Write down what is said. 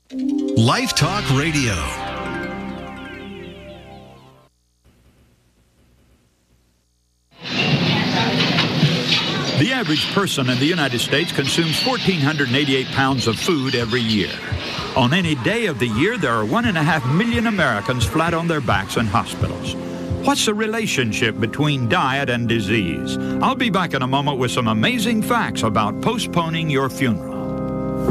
Life Talk Radio. The average person in the United States consumes 1,488 pounds of food every year. On any day of the year, there are 1.5 million Americans flat on their backs in hospitals. What's the relationship between diet and disease? I'll be back in a moment with some amazing facts about postponing your funeral.